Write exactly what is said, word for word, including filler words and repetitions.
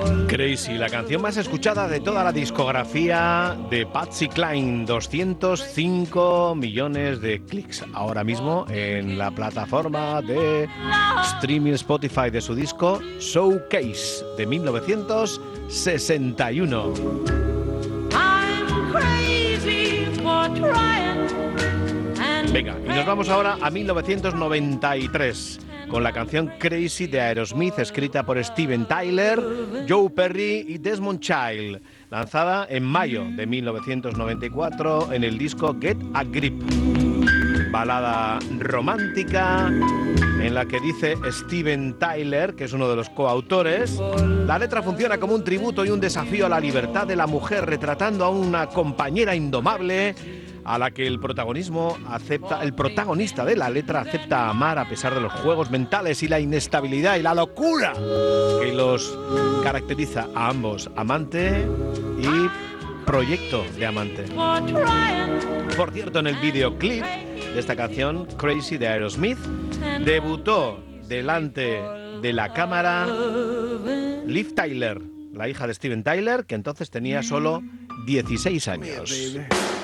Crazy, la canción más escuchada de toda la discografía de Patsy Cline, doscientos cinco millones de clics ahora mismo en la plataforma de streaming Spotify de su disco Showcase de mil novecientos sesenta y uno. Venga, y nos vamos ahora a mil novecientos noventa y tres con la canción Crazy de Aerosmith, escrita por Steven Tyler, Joe Perry y Desmond Child, lanzada en mayo de mil novecientos noventa y cuatro en el disco Get a Grip. Balada romántica en la que dice Steven Tyler, que es uno de los coautores, la letra funciona como un tributo y un desafío a la libertad de la mujer, retratando a una compañera indomable a la que el protagonismo acepta, el protagonista de la letra acepta amar a pesar de los juegos mentales y la inestabilidad y la locura que los caracteriza a ambos, amante y proyecto de amante. Por cierto, en el videoclip de esta canción, Crazy de Aerosmith, debutó delante de la cámara Liv Tyler, la hija de Steven Tyler, que entonces tenía solo dieciséis años.